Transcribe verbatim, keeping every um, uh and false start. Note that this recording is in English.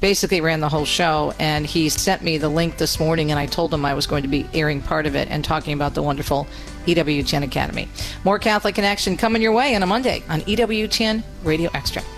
basically ran the whole show, and he sent me the link this morning, and I told him I was going to be airing part of it and talking about the wonderful E W T N Academy. More Catholic Connection coming your way on a Monday on E W T N Radio Extra.